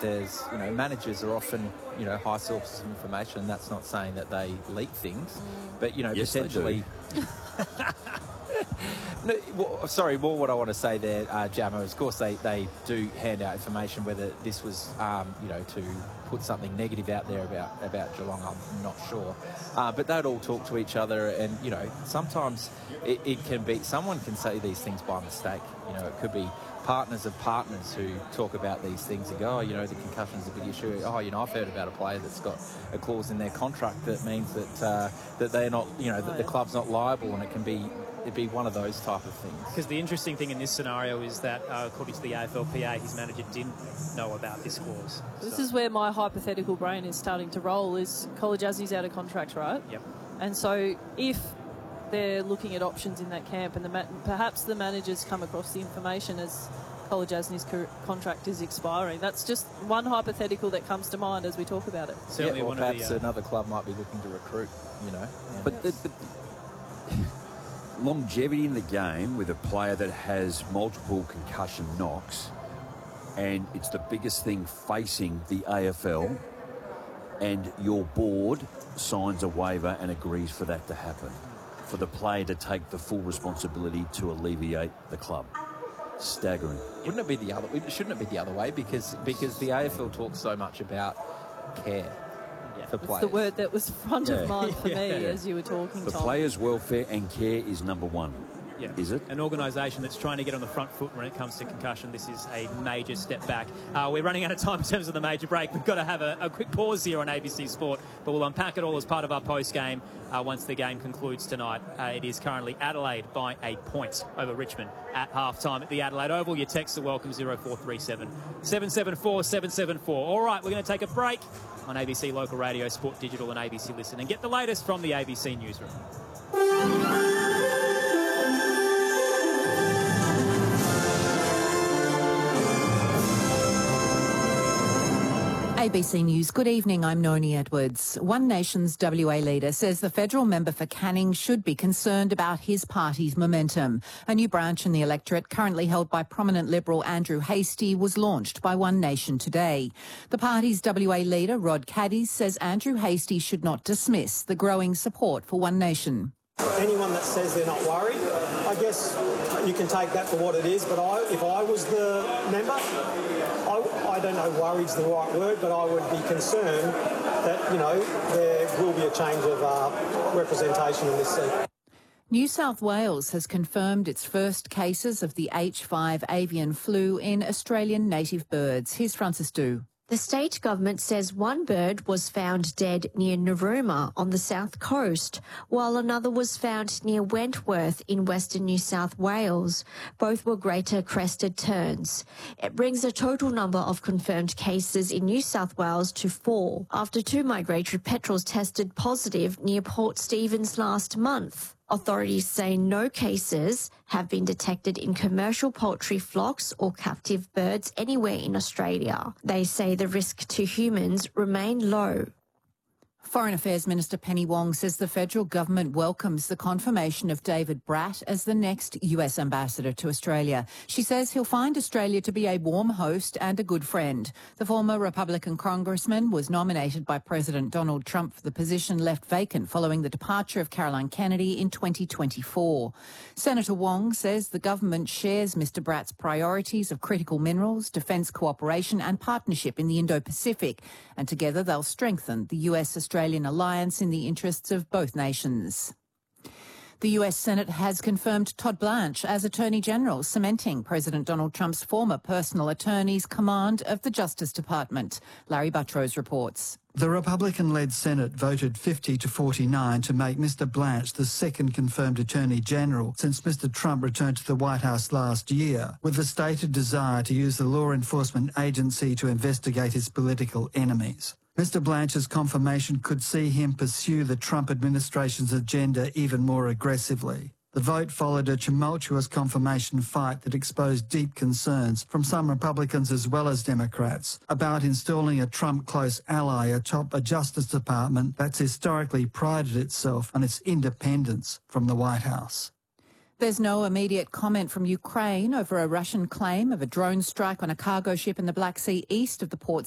there's, managers are often, high sources of information. That's not saying that they leak things, but, yes, potentially... what I want to say there, Jamo, is of course they do hand out information. Whether this was, to put something negative out there about Geelong, I'm not sure. But they'd all talk to each other, and, sometimes it can be, someone can say these things by mistake. It could be partners of partners who talk about these things and go, the concussion's a big issue. I've heard about a player that's got a clause in their contract that means that they're not, that the club's not liable, and it'd be one of those type of things. Because the interesting thing in this scenario is that, according to the AFLPA, his manager didn't know about this clause. This is where my hypothetical brain is starting to roll, is Kolodjashnij's out of contract, right? Yep. And so if they're looking at options in that camp and perhaps the managers come across the information as Kolodjashnij's contract is expiring, that's just one hypothetical that comes to mind as we talk about it. Certainly, or perhaps another club might be looking to recruit, Yeah. But longevity in the game with a player that has multiple concussion knocks, and it's the biggest thing facing the AFL, and your board signs a waiver and agrees for that to happen, for the player to take the full responsibility to alleviate the club. Staggering. Shouldn't it be the other way? Because the AFL talks so much about care. For It's players. the word that was front of mind for me as you were talking, The Tom. players' welfare and care is number one. Yeah. Is it? An organisation that's trying to get on the front foot when it comes to concussion. This is a major step back. We're running out of time in terms of the major break. We've got to have a quick pause here on ABC Sport, but we'll unpack it all as part of our post-game once the game concludes tonight. It is currently Adelaide by 8 points over Richmond at half-time at the Adelaide Oval. Your texts are welcome, 0437 774 774. All right, we're going to take a break on ABC Local Radio, Sport Digital and ABC Listen, and get the latest from the ABC Newsroom. ABC News. Good evening, I'm Noni Edwards. One Nation's WA leader says the federal member for Canning should be concerned about his party's momentum. A new branch in the electorate, currently held by prominent Liberal Andrew Hastie, was launched by One Nation today. The party's WA leader, Rod Caddies, says Andrew Hastie should not dismiss the growing support for One Nation. Anyone that says they're not worried, I guess you can take that for what it is, but if I was the member, I don't know worried's the right word, but I would be concerned that, there will be a change of representation in this seat. New South Wales has confirmed its first cases of the H5 avian flu in Australian native birds. Here's Francis Du. The state government says one bird was found dead near Narooma on the south coast, while another was found near Wentworth in western New South Wales. Both were greater crested terns. It brings the total number of confirmed cases in New South Wales to 4, after 2 migratory petrels tested positive near Port Stephens last month. Authorities say no cases have been detected in commercial poultry flocks or captive birds anywhere in Australia. They say the risk to humans remain low. Foreign Affairs Minister Penny Wong says the federal government welcomes the confirmation of David Bratt as the next US ambassador to Australia. She says he'll find Australia to be a warm host and a good friend. The former Republican congressman was nominated by President Donald Trump for the position left vacant following the departure of Caroline Kennedy in 2024. Senator Wong says the government shares Mr Bratt's priorities of critical minerals, defence cooperation and partnership in the Indo-Pacific, and together they'll strengthen the US-Australian alliance in the interests of both nations. The US Senate has confirmed Todd Blanche as Attorney General, cementing President Donald Trump's former personal attorney's command of the Justice Department. Larry Buttrose reports. The Republican-led Senate voted 50 to 49 to make Mr Blanche the second confirmed Attorney General since Mr Trump returned to the White House last year, with the stated desire to use the law enforcement agency to investigate his political enemies. Mr Blanche's confirmation could see him pursue the Trump administration's agenda even more aggressively. The vote followed a tumultuous confirmation fight that exposed deep concerns from some Republicans as well as Democrats about installing a Trump close ally atop a Justice Department that's historically prided itself on its independence from the White House. There's no immediate comment from Ukraine over a Russian claim of a drone strike on a cargo ship in the Black Sea east of the port